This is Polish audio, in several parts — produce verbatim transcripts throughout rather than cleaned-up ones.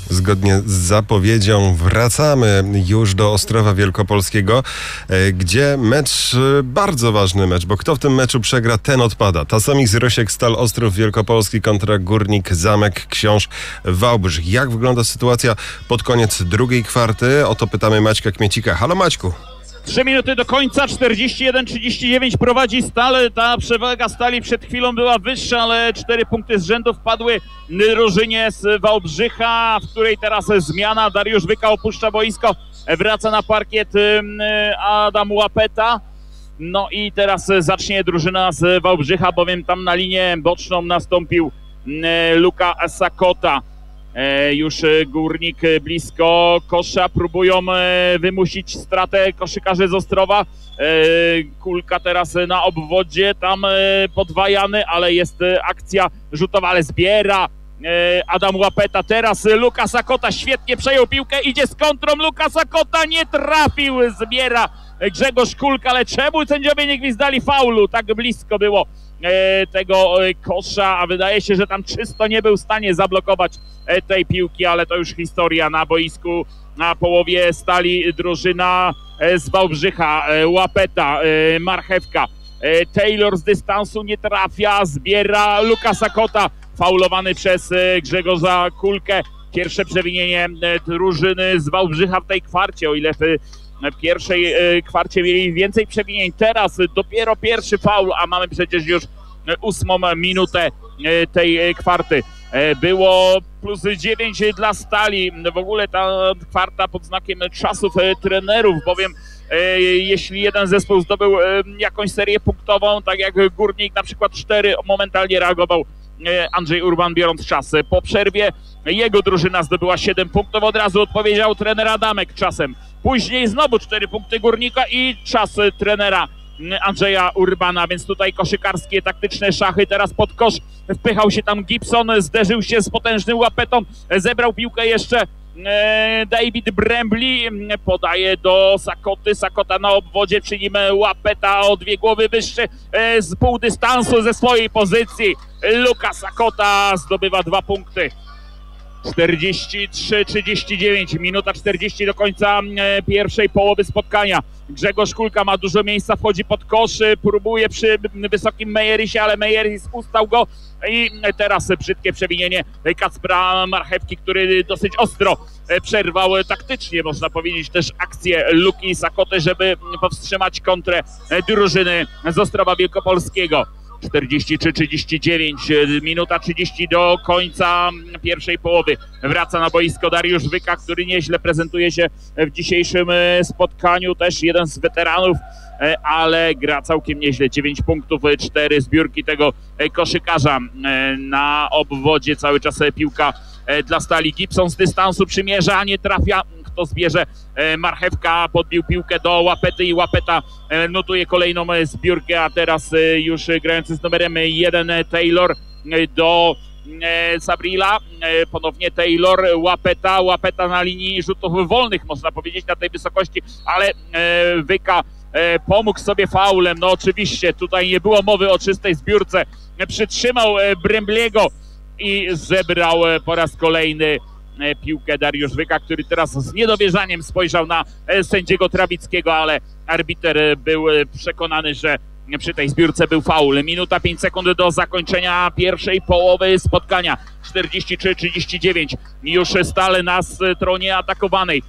Zgodnie z zapowiedzią wracamy już do Ostrowa Wielkopolskiego, gdzie mecz, bardzo ważny mecz, bo kto w tym meczu przegra, ten odpada. Tasomix Rosiek Stal Ostrów Wielkopolski kontra Górnik Zamek Książ Wałbrzych. Jak wygląda sytuacja pod koniec drugiej kwarty? O to pytamy Maćka Kmiecika. Halo Maćku. Trzy minuty do końca, czterdzieści jeden trzydzieści dziewięć prowadzi Stal. Ta przewaga Stali przed chwilą była wyższa, ale cztery punkty z rzędu wpadły drużynie z Wałbrzycha, w której teraz zmiana. Dariusz Wyka opuszcza boisko, wraca na parkiet Adam Łapeta. No i teraz zacznie drużyna z Wałbrzycha, bowiem tam na linię boczną nastąpił Luka Sakota. E, już Górnik blisko kosza, próbują e, wymusić stratę koszykarzy z Ostrowa. E, kulka teraz na obwodzie, tam e, podwajany, ale jest e, akcja rzutowa, ale zbiera e, Adam Łapeta. Teraz Luka Sakota świetnie przejął piłkę, idzie z kontrą, Luka Sakota nie trafił, zbiera Grzegorz Kulka, ale czemu sędziowie nie gwizdali faulu? Tak blisko było e, tego e, kosza, a wydaje się, że tam czysto nie był w stanie zablokować e, tej piłki, ale to już historia. Na boisku na połowie Stali drużyna e, z Wałbrzycha, e, Łapeta, e, Marchewka, e, Taylor z dystansu nie trafia, zbiera Luka Sakota, faulowany przez e, Grzegorza Kulkę. Pierwsze przewinienie e, drużyny z Wałbrzycha w tej kwarcie, o ile w W pierwszej kwarcie mieli więcej przewinień, teraz dopiero pierwszy faul, a mamy przecież już ósmą minutę tej kwarty. Było plus dziewięć dla Stali. W ogóle ta kwarta pod znakiem czasów trenerów, bowiem jeśli jeden zespół zdobył jakąś serię punktową, tak jak Górnik na przykład cztery, momentalnie reagował Andrzej Urban, biorąc czas. Po przerwie jego drużyna zdobyła siedem punktów, od razu odpowiedział trener Adamek czasem. Później znowu cztery punkty Górnika i czas trenera Andrzeja Urbana, więc tutaj koszykarskie, taktyczne szachy. Teraz pod kosz wpychał się tam Gibson, zderzył się z potężnym Łapetą, zebrał piłkę jeszcze David Brembli, podaje do Sakoty, Sakota na obwodzie, przy nim Łapeta o dwie głowy wyższy z pół dystansu ze swojej pozycji. Luka Sakota zdobywa dwa punkty. czterdzieści trzy trzydzieści dziewięć, minuta czterdzieści do końca pierwszej połowy spotkania. Grzegorz Kulka ma dużo miejsca, wchodzi pod kosz, próbuje przy wysokim Mejerisie, ale Mejeris ustał go i teraz brzydkie przewinienie Kacpra Marchewki, który dosyć ostro przerwał taktycznie, można powiedzieć, też akcję Luki Sakoty, żeby powstrzymać kontrę drużyny z Ostrowa Wielkopolskiego. czterdzieści trzy trzydzieści dziewięć, minuta trzydzieści do końca pierwszej połowy. Wraca na boisko Dariusz Wyka, który nieźle prezentuje się w dzisiejszym spotkaniu. Też jeden z weteranów, ale gra całkiem nieźle. dziewięć punktów, cztery zbiórki tego koszykarza. Na obwodzie cały czas piłka dla Stali. Gibson z dystansu przymierza, nie trafia. Kto zbierze? Marchewka podbił piłkę do Łapety i Łapeta notuje kolejną zbiórkę, a teraz już grający z numerem jeden Taylor do Sabrila, ponownie Taylor, Łapeta, Łapeta na linii rzutów wolnych, można powiedzieć, na tej wysokości, ale Wyka pomógł sobie faulem. No oczywiście tutaj nie było mowy o czystej zbiórce, przytrzymał Brembliego i zebrał po raz kolejny piłkę Dariusz Wyka, który teraz z niedowierzaniem spojrzał na sędziego Trawickiego, ale arbiter był przekonany, że przy tej zbiórce był faul. Minuta pięć sekund do zakończenia pierwszej połowy spotkania. czterdzieści trzy trzydzieści dziewięć. Już Stal na stronie atakowanej.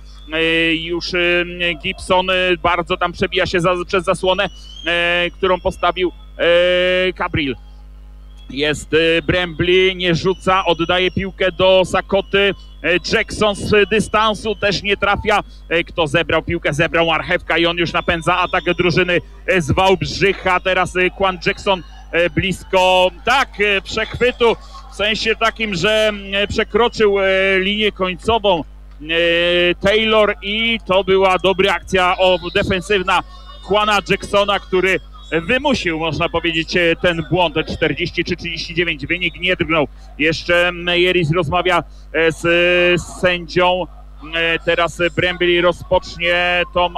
Już Gibson bardzo tam przebija się za, przez zasłonę, którą postawił Cabril. Jest Brembli, nie rzuca, oddaje piłkę do Sakoty. Jackson z dystansu też nie trafia. Kto zebrał piłkę? Zebrał Marchewka i on już napędza atak drużyny z Wałbrzycha. Teraz Quan Jackson blisko, tak, przechwytu, w sensie takim, że przekroczył linię końcową Taylor i to była dobra akcja defensywna Quana Jacksona, który wymusił, można powiedzieć, ten błąd. czterdzieści trzy trzydzieści dziewięć, wynik nie drgnął. Jeszcze Mejeris rozmawia z sędzią. Teraz Brembli rozpocznie tą